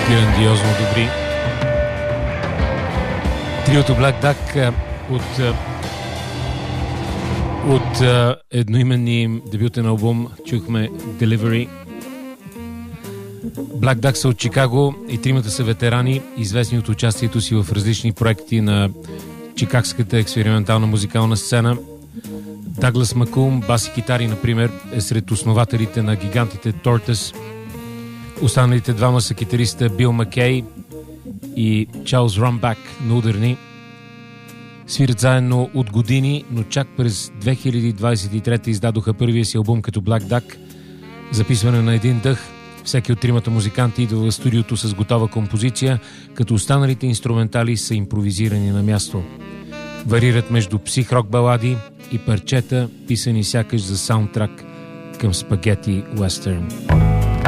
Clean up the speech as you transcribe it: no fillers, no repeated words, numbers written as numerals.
Грандиозно добри. Триото Black Duck от едноименния дебютен албум чухме Delivery. Black Duck са от Чикаго и тримата са ветерани, известни от участието си в различни проекти на чикагската експериментална музикална сцена. Даглас Макум, бас и китари, например, е сред основателите на гигантите Tortoise. Останалите двама са китариста Бил Маккей и Чарлз Ромбак на ударни. Свират заедно от години, но чак през 2023 издадоха първия си албум като Black Duck. Записване на един дъх. Всеки от тримата музиканти идва в студиото с готова композиция, като останалите инструментали са импровизирани на място. Варират между псих-рок балади и парчета, писани сякаш за саундтрак към спагети уестърн.